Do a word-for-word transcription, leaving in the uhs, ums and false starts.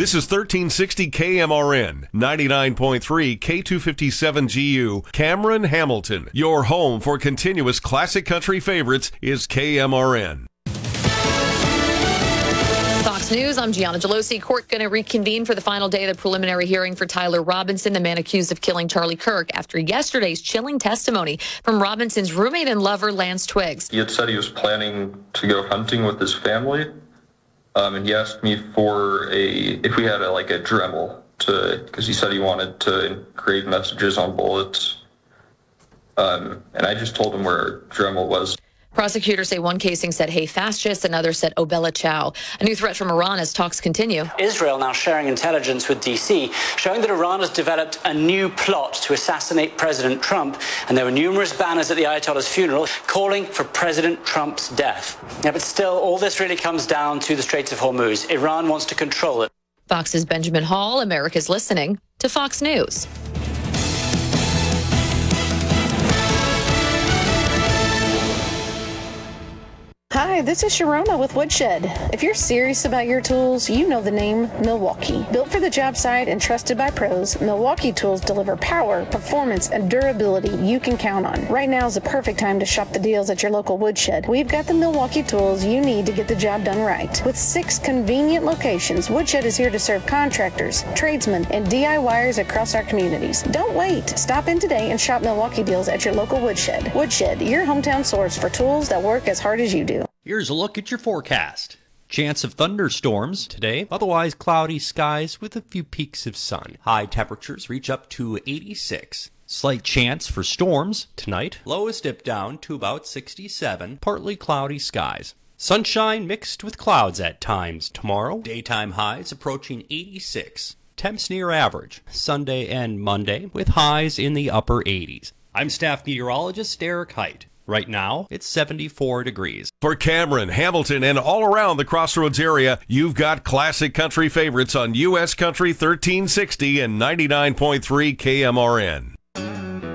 This is thirteen sixty K M R N, ninety-nine point three K two fifty-seven G U, Cameron, Hamilton. Your home for continuous classic country favorites is K M R N. Fox News, I'm Gianna Gelosi. Court going to reconvene for the final day of the preliminary hearing for Tyler Robinson, the man accused of killing Charlie Kirk, after yesterday's chilling testimony from Robinson's roommate and lover, Lance Twiggs. He had said he was planning to go hunting with his family, um, and he asked me for a, if we had a, like a Dremel, to, because he said he wanted to create messages on bullets, um, and I just told him where Dremel was. Prosecutors say one casing said, "Hey, fascists," another said, "Oh, Bella Ciao." A new threat from Iran as talks continue. Israel now sharing intelligence with D C, showing that Iran has developed a new plot to assassinate President Trump. And there were numerous banners at the Ayatollah's funeral calling for President Trump's death. Yeah, but still, all this really comes down to the Straits of Hormuz. Iran wants to control it. Fox's Benjamin Hall, America's listening to Fox News. Hi, this is Sharona with Woodshed. If you're serious about your tools, you know the name Milwaukee. Built for the job site and trusted by pros, Milwaukee tools deliver power, performance, and durability you can count on. Right now is the perfect time to shop the deals at your local Woodshed. We've got the Milwaukee tools you need to get the job done right. With six convenient locations, Woodshed is here to serve contractors, tradesmen, and D I Y ers across our communities. Don't wait. Stop in today and shop Milwaukee deals at your local Woodshed. Woodshed, your hometown source for tools that work as hard as you do. Here's a look at your forecast. Chance of thunderstorms today, otherwise cloudy skies with a few peaks of sun. High temperatures reach up to eighty-six. Slight chance for storms tonight. Lows dip down to about sixty-seven. Partly cloudy skies. Sunshine mixed with clouds at times tomorrow. Daytime highs approaching eighty-six. Temps near average Sunday and Monday with highs in the upper eighties. I'm staff meteorologist Eric Height. Right now, it's seventy-four degrees. For Cameron, Hamilton, and all around the Crossroads area, you've got classic country favorites on U S Country thirteen sixty and ninety-nine point three K M R N.